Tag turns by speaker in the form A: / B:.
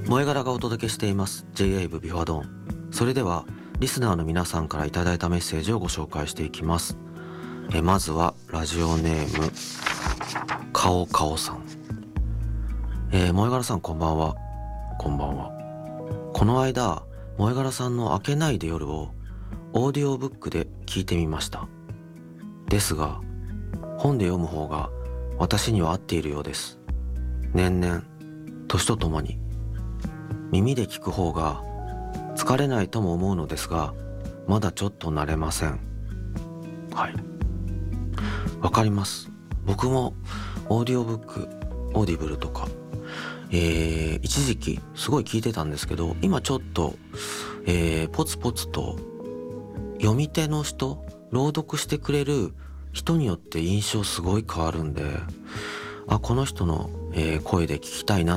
A: 萌え柄がお届けしています J-Wave ビフォードン。それではリスナーの皆さんからいただいたメッセージをご紹介していきます。まずはラジオネームかおかおさん。萌え柄さんこんばんは。こんばんは。この間萌え柄さんの明けないで夜をオーディオブックで聞いてみました。ですが本で読む方が私には合っているようです。年々年とともに耳で聞く方が疲れないとも思うのですが、まだちょっと慣れません。はい、わかります。僕もオーディオブック、オーディブルとか、一時期すごい聞いてたんですけど、今ちょっと、ポツポツと読み手の人、朗読してくれる人によって印象すごい変わるんで、この人の、声で聞きたいな